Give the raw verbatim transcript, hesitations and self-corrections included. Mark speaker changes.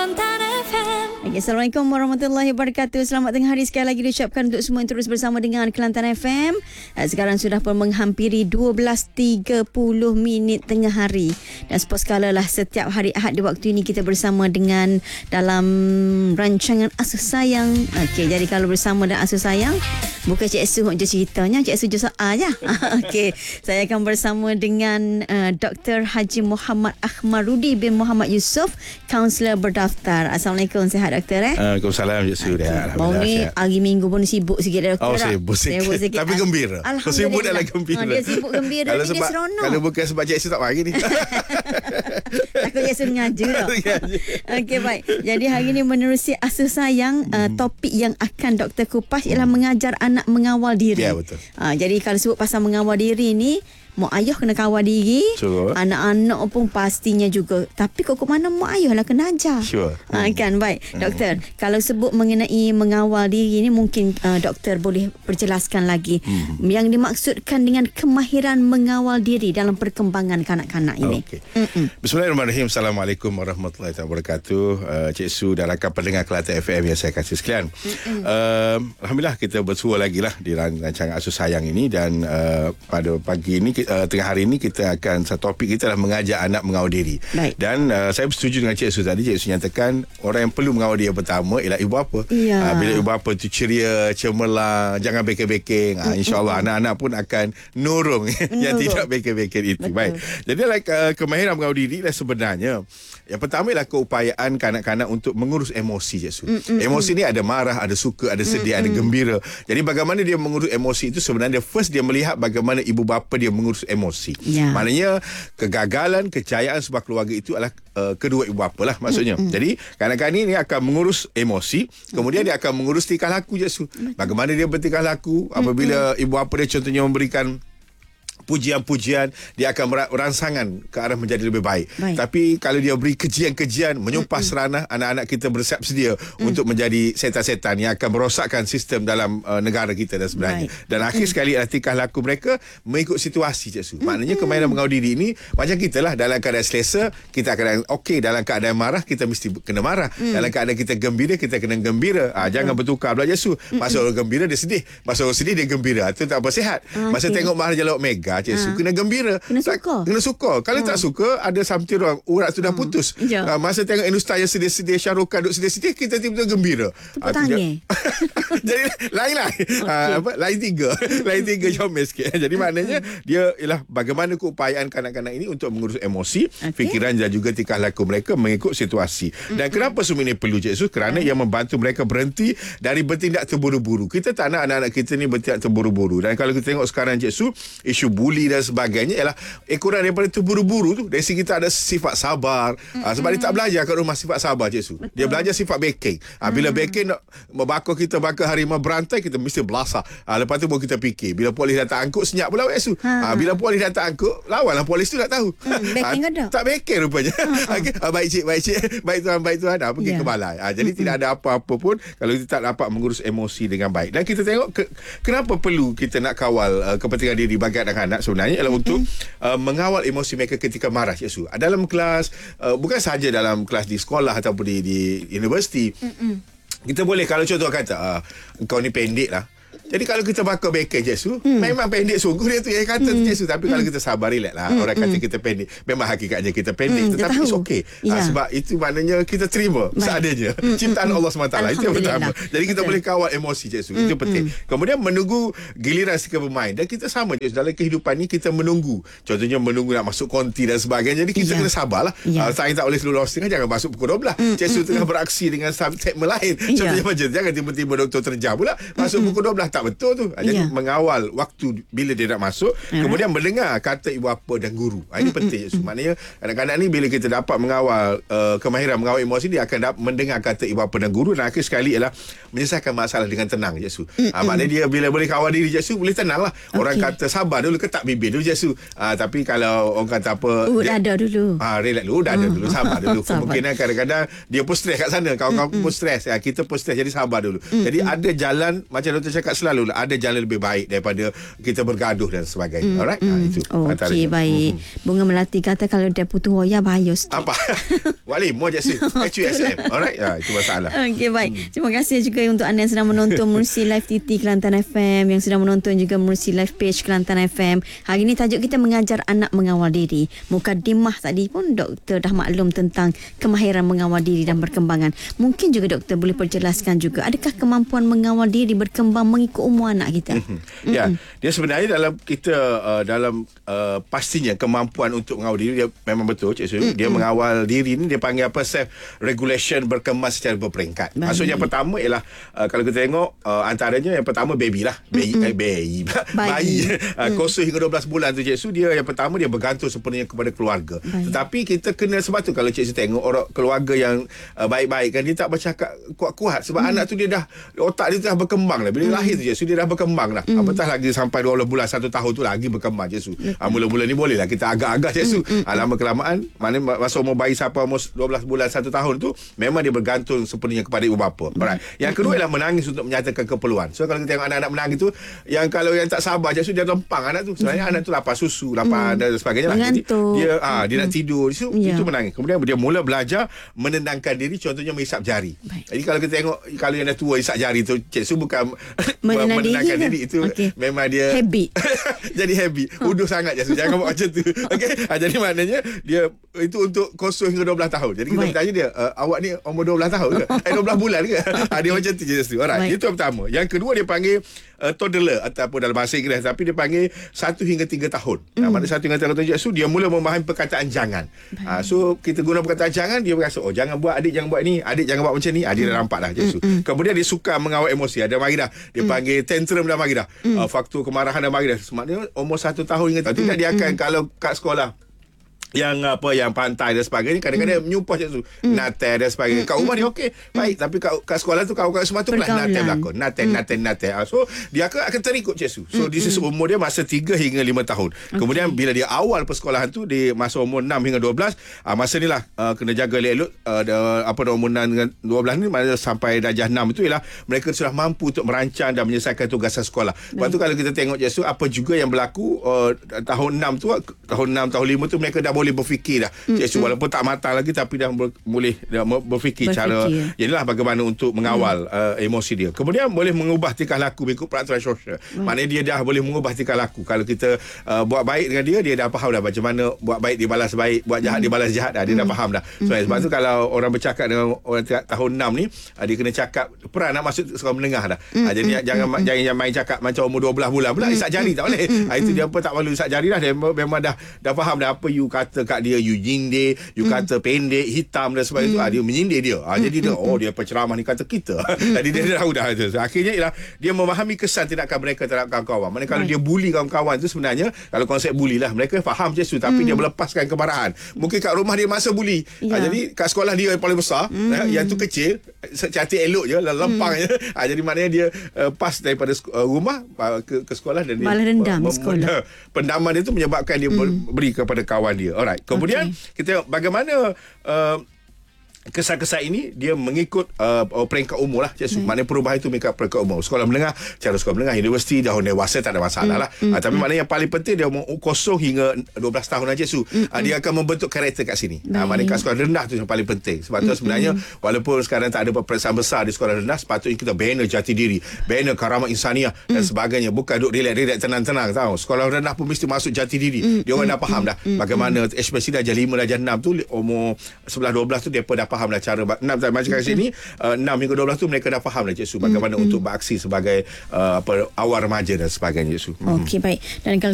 Speaker 1: Kelantan F M.
Speaker 2: Okay, Assalamualaikum warahmatullahi wabarakatuh. Selamat tengah hari sekali lagi diucapkan untuk semua yang terus bersama dengan Kelantan F M. Sekarang sudah pun menghampiri dua belas tiga puluh minit tengah hari. Dan seposkala lah setiap hari Ahad di waktu ini kita bersama dengan dalam rancangan Asuh Sayang. Okey, jadi kalau bersama dengan Asuh Sayang, bukan Cik Su je ceritanya, Cik Su je soal je. Okey, saya akan bersama dengan uh, Doktor Haji Muhammad Ahmarudi bin Muhammad Yusof, kaunselor berdaftar. Assalamualaikum, sihat doktor eh?
Speaker 3: Waalaikumsalam, Cik Su.
Speaker 2: Baru ni hari Minggu pun sibuk sikit dah doktor.
Speaker 3: Oh, sibuk sikit.
Speaker 2: Sibuk sikit.
Speaker 3: Tapi gembira.
Speaker 2: Alhamdulillah.
Speaker 3: Sibuk adalah gembira.
Speaker 2: Ha, dia sibuk gembira,
Speaker 3: kalau
Speaker 2: tapi
Speaker 3: sebab,
Speaker 2: dia seronok.
Speaker 3: Kalau bukan sebab Cik Su tak mari ni.
Speaker 2: Takut Cik Su mengaja tau. Okey, baik. Jadi hari ni menerusi Asuh Sayang, hmm. uh, topik yang akan doktor kupas ialah hmm. mengajar anak mengawal diri.
Speaker 3: Ya, betul.
Speaker 2: Uh, jadi kalau sebut pasal mengawal diri ni, mak ayah kena kawal diri,
Speaker 3: sure. Anak-anak
Speaker 2: pun pastinya juga. Tapi kok ke mana mak ayah lah kena ajar.
Speaker 3: Sure.
Speaker 2: Ha, kan, baik.
Speaker 3: Hmm.
Speaker 2: Doktor, kalau sebut mengenai mengawal diri ni, mungkin uh, doktor boleh perjelaskan lagi hmm. yang dimaksudkan dengan kemahiran mengawal diri dalam perkembangan kanak-kanak ini.
Speaker 3: Okay. Bismillahirrahmanirrahim. Assalamualaikum warahmatullahi wabarakatuh. Uh, Cik Su dan rakan pendengar Kelantan F M yang saya kasih sekalian. Uh, Alhamdulillah kita bersua lagi lah di rancangan Asuh Sayang ini, dan uh, pada pagi ini Uh, tengah hari ini kita akan, satu topik kita adalah mengajak anak mengawal diri.
Speaker 2: Baik.
Speaker 3: Dan uh, saya bersetuju dengan Cik Su tadi. Cik Su nyatakan orang yang perlu mengawal diri yang pertama ialah ibu bapa.
Speaker 2: Ya.
Speaker 3: Uh, bila ibu bapa tu ceria, cemerlang, jangan beken-beken, uh, insya-Allah anak-anak pun akan nurung yang tidak beken-beken itu. Betul. Baik. Jadi like, uh, kemahiran mengawal diri adalah sebenarnya yang pertama ialah keupayaan kanak-kanak untuk mengurus emosi, Cik Su. Mm-mm. Emosi ni ada marah, ada suka, ada sedih, Mm-mm. ada gembira. Jadi bagaimana dia mengurus emosi itu, sebenarnya first dia melihat bagaimana ibu bapa dia mengurus emosi. Yeah. Maknanya kegagalan, kejayaan sebuah keluarga itu adalah uh, kedua ibu bapa lah maksudnya. Mm-hmm. Jadi kanak-kanak ni akan mengurus emosi, kemudian mm-hmm. dia akan mengurus tingkah laku, Cik Su. Bagaimana dia bertingkah laku apabila mm-hmm. ibu bapa dia contohnya memberikan pujian-pujian, dia akan merangsangan ke arah menjadi lebih baik. baik. Tapi kalau dia beri kejian-kejian, menyumpah mm-hmm. seranah, anak-anak kita bersiap sedia mm. untuk menjadi setan-setan yang akan merosakkan sistem dalam uh, negara kita dan sebenarnya. Baik. Dan akhir mm. sekali tingkah laku mereka mengikut situasi, Cik Su. Mm-hmm. Maknanya kemahiran mengawal diri ini macam kita lah, dalam keadaan selesa kita akan okey, dalam keadaan marah kita mesti kena marah, mm. dalam keadaan kita gembira kita kena gembira. Ah, mm. Jangan bertukar pula, Cik Su. Masa mm-hmm. orang gembira dia sedih, masa orang sedih dia gembira. Itu tak apa sihat. Ah, masa okay. tengok Maharaja Laut Mega, Cik Su, ha. kena gembira,
Speaker 2: kena suka,
Speaker 3: kena suka. Kalau ha. tak suka, ada something wrong, urat sudah ha. putus. Ya. Uh, masa tengok Industar yang sedih-sedih, Syahrukh duk sedih-sedih, kita tiba-tiba gembira.
Speaker 2: Tepuk tangan.
Speaker 3: Jadi lain lah, okay. uh, apa lain tiga, lain tiga comel sikit. Jadi maknanya dia ialah bagaimana keupayaan kanak-kanak ini untuk mengurus emosi, okay. fikiran dan juga tingkah laku mereka mengikut situasi. Mm-hmm. Dan kenapa semua ini perlu, Cik Su? Kerana mm. ia membantu mereka berhenti dari bertindak terburu-buru. Kita tak nak anak-anak kita ni bertindak terburu-buru. Dan kalau kita tengok sekarang, Cik Su, isu buli dan sebagainya ialah ekoran daripada terburu-buru tu. Dari segi kita ada sifat sabar. Mm-hmm. Uh, sebab dia tak belajar kat rumah sifat sabar, Cik Su. Betul. Dia belajar sifat backing. Uh, bila mm. backing nak bakar kita, bakar harimau berantai, kita mesti belasah. Uh, lepas tu baru kita fikir. Bila polis datang angkut, senyap pula, Cik Su. Ha. Uh, bila polis datang angkut, lawanlah polis tu nak tahu. Mm, backing uh, ada? Tak backing rupanya. Uh-huh. Okay. Uh, baik cik, baik cik. Baik tuan, baik tuan. Uh, pergi yeah. ke balai. Uh, jadi mm-hmm. tidak ada apa-apa pun kalau kita tak dapat mengurus emosi dengan baik. Dan kita tengok ke, kenapa perlu kita nak kawal uh, kepentingan diri bagi anak-anak sebenarnya ialah untuk uh, mengawal emosi mereka ketika marah, Cik Su. Dalam kelas, uh, bukan sahaja dalam kelas di sekolah ataupun di, di universiti. Mm-mm. Kita boleh, kalau contoh kata, uh, kau ni pendek lah. Jadi kalau kita bakar bacon, Cik Su, hmm. memang pendek sungguh dia tu yang kata hmm. Cik Su. Tapi hmm. kalau kita sabar, relax lah. Hmm. Orang kata kita pendek, memang hakikatnya kita pendek. Hmm. Tetapi it's okay. Ya. Ha, sebab itu maknanya kita terima baik. Seadanya. Hmm. Ciptaan Allah semata. Itu yang pertama. Jadi kita Betul. boleh kawal emosi, Cik Su. Hmm. Itu penting. Hmm. Kemudian menunggu giliran sikit bermain. Dan kita sama, Cik Su. Dalam kehidupan ni kita menunggu. Contohnya menunggu nak masuk konti dan sebagainya. Jadi kita ya. kena sabarlah. Ya. Uh, saya tak boleh seluruh setengah, jangan masuk pukul dua belas. Hmm. Cik Su hmm. tengah beraksi dengan segmen lain. Contohnya ya. macam jangan tiba-tiba doktor terjam pula. Masuk hmm. pukul dua belas. Tak betul tu. Jadi yeah. mengawal waktu bila dia nak masuk, uh-huh. kemudian mendengar kata ibu bapa dan guru. Ha, ini mm-hmm. penting. So, maknanya kadang-kadang ni bila kita dapat mengawal uh, kemahiran mengawal emosi, dia akan dapat mendengar kata ibu bapa dan guru, dan akhir sekali ialah menyelesaikan masalah dengan tenang, Cik Su. Mm-hmm. Ha, maknanya dia bila boleh kawal diri, Cik Su, boleh tenang lah. Orang okay. kata sabar dulu, ketak bibir dulu, Cik Su. Ha, tapi kalau orang kata apa,
Speaker 2: uh, dah ada dulu.
Speaker 3: Ha, relax dulu, dah ada dulu, sabar dulu. Kemungkinan kadang-kadang dia pun stres kat sana, kawan-kawan mm-hmm. pun stres. Ha, kita pun stres, jadi sabar dulu. Mm-hmm. Jadi ada jalan, macam doktor cakap cakap selalu ada jalan lebih baik daripada kita bergaduh dan sebagainya.
Speaker 2: Mm,
Speaker 3: Alright.
Speaker 2: mm.
Speaker 3: Ha, itu.
Speaker 2: Okey, baik. Mm-hmm. Bunga Melati kata kalau dia putus waya bahaya sikit.
Speaker 3: Apa? Wali, mau je sih. H U S M. Alright. Ha, itu masalah.
Speaker 2: Okey, baik. Hmm. Terima kasih juga untuk anda yang sedang menonton Mersey Live T T Kelantan F M, yang sedang menonton juga Mersey Live Page Kelantan F M. Hari ini tajuk kita mengajar anak mengawal diri. Mukadimah tadi pun doktor dah maklum tentang kemahiran mengawal diri dan berkembangan. Mungkin juga doktor boleh perjelaskan juga, adakah kemampuan mengawal diri berkembang mengikut umur anak kita?
Speaker 3: Mm-hmm. Ya, dia sebenarnya dalam kita uh, dalam uh, pastinya kemampuan untuk mengawal diri dia memang betul Cik Su. Mm-hmm. Dia mengawal diri ni dia panggil apa, self regulation, berkembang secara berperingkat. Baik. Maksudnya yang pertama ialah uh, kalau kita tengok uh, antaranya yang pertama baby lah. Bayi mm-hmm. eh, bayi. Bayi uh, mm. kosong hingga dua belas bulan tu Cik Su, dia yang pertama dia bergantung sepenuhnya kepada keluarga. Baik. Tetapi kita kena, sebab tu kalau Cik Su tengok orang keluarga yang uh, baik-baik kan, dia tak bercakap kuat-kuat sebab mm. anak tu dia dah, otak dia tu dah berkembang lah. Bila mm. lahir tu Cik Su, dia dah berkembang lah. Mm. Apatah lagi sampai dua belas bulan, satu tahun tu lagi berkembang Cik Su. Uh, mula-mula ni boleh lah kita agak-agak Cik Su. Mm. Uh, lama kelamaan, mana masa umur bayi sampai umur dua belas bulan, satu tahun tu memang dia bergantung sepenuhnya kepada ibu bapa. Alright. Yang kedua ialah menangis untuk menyatakan keperluan. So kalau kita tengok anak-anak menangis tu, yang kalau yang tak sabar Cik Su, dia lempang anak tu. Sebenarnya mm. anak tu lapar susu, lapar mm. dan sebagainya lah. Jadi dia ah, dia mm. nak tidur, so, yeah. itu menangis. Kemudian dia mula belajar menenangkan diri, contohnya menghisap jari. Baik. Jadi kalau kita tengok, kalau yang dah tua hisap jari tu Cik Su bukan
Speaker 2: Menenang
Speaker 3: menenangkan
Speaker 2: diri,
Speaker 3: diri, itu okay. memang dia
Speaker 2: habit.
Speaker 3: Jadi habit. Uduh sangat Cik Su, jangan buat macam tu. Okey. Ha, jadi maknanya dia itu untuk kosong hingga dua belas tahun. Jadi kita Baik. bertanya dia, uh, awak ni umur dua belas tahun ke? Eh dua belas bulan ke? Ha, dia macam tu Cik Su. Alright. Baik. Itu yang pertama. Yang kedua dia panggil uh, toddler ataupun dalam bahasa Inggeris, tapi dia panggil satu hingga tiga tahun. Mm. Nah, mana satu hingga tiga tahun Cik Su, dia mula memahami perkataan jangan. Ha, so kita guna perkataan jangan, dia berasa oh jangan buat, adik jangan buat ni, adik jangan buat macam ni. Ha, dia mm. dah nampak dah Cik Su. Mm. Kemudian dia suka mengawal emosi. Ada mari dah. Dia mm. panggil tantrum dah mari dah. Mm. Uh, faktor kemarahan dah mari dah. Semaknanya umur satu tahun hingga tahun. Tidak mm. dia akan mm. kalau kat sekolah yang apa yang pantai dan sebagainya, kadang-kadang mm. menyumpah Cik Su, mm. natal dan sebagainya. Kat rumah dia okey, baik, tapi kat, kat sekolah tu kawan-kawan semua tu pula natal berlakon, natal mm. natal natal. So dia akan akan terikut Cik Su. So mm. di sisi umur dia masa tiga hingga lima tahun. Okay. Kemudian bila dia awal persekolahan tu di masa umur enam hingga dua belas, uh, masa ni lah uh, kena jaga elok-elok uh, apa umur enam dengan dua belas ni, masa sampai darjah enam itu ialah mereka sudah mampu untuk merancang dan menyelesaikan tugasan sekolah. Lepas tu kalau kita tengok Cik Su, apa juga yang berlaku uh, tahun enam tu, tahun enam tahun lima tu mereka dah boleh berfikir dah. Mm, Cik Su mm. walaupun tak matang lagi tapi dah ber, boleh dah berfikir, berfikir cara inilah bagaimana untuk mengawal mm. uh, emosi dia. Kemudian boleh mengubah tingkah laku mengikut peraturan sosial. Mm. Maknanya dia dah boleh mengubah tingkah laku. Kalau kita uh, buat baik dengan dia, dia dah faham dah macam mana buat baik dibalas baik, buat jahat mm. dibalas jahat dah. Dia mm. dah faham dah. So, mm. sebab tu kalau orang bercakap dengan orang tahun enam ni, uh, dia kena cakap peran nak masuk sekolah menengah dah. Mm. Uh, jadi mm. jangan mm. jangan main cakap macam umur dua belas bulan pula mm. isap jari tak boleh. Mm. Uh, itu dia apa tak malu isap jari dah. Dia memang dah dah faham dah apa you kata kat dia, you nyindir, you mm. kata pendek, hitam dan sebagainya mm. tu, ah, dia menyindir dia. Ah, mm. jadi dia oh dia penceramah ni kata kita. Jadi dia dah dah tu. So, akhirnya ialah dia memahami kesan tindakan mereka terhadap kawan-kawan. Mana kalau right. dia bully kawan-kawan tu, sebenarnya kalau konsep bully lah, mereka faham Cik Su, tapi mm. dia melepaskan kemarahan. Mungkin kat rumah dia masa bully. Yeah. Ah, jadi kat sekolah dia yang paling besar, mm. eh, yang tu kecil, cantik elok je, lempang mm. je. Ah, jadi maknanya dia uh, pas daripada uh, rumah uh, ke, ke sekolah dan dia
Speaker 2: malah dendam uh, sekolah.
Speaker 3: Pendaman dia tu menyebabkan dia mm. beri kepada kawan dia. Alright. Kemudian okay. kita tengok bagaimana uh, kesan-kesan ini dia mengikut uh, peringkat umur lah Cik Su. Hmm. Maknanya perubahan itu mengikut peringkat umur. Sekolah menengah, cara sekolah menengah, universiti, dahun dewasa tak ada masalah lah. Hmm. Uh, tapi hmm. maknanya yang paling penting dia umur kosong hingga dua belas tahun lah Cik Su. Hmm. Uh, dia akan membentuk karakter kat sini. Uh, maknanya kat sekolah rendah tu yang paling penting. Sebab tu hmm. sebenarnya walaupun sekarang tak ada peperiksaan besar di sekolah rendah, sepatutnya kita bina jati diri, bina karamah insaniah hmm. dan sebagainya. Bukan duduk relax-relax tenang-tenang tahu. Sekolah rendah pun mesti masuk jati diri. Hmm. Dia orang dah faham dah hmm. bagaimana, especially darjah lima, darjah enam tu, umur sebelas dua belas tu dia pun dah faham dah cara enam macam kat sini, uh, enam hingga dua belas tu mereka dah faham dah Cik Su bagaimana mm-hmm. untuk beraksi sebagai uh, apa awal remaja dan sebagainya Cik Su.
Speaker 2: Okey, baik. Dan kalau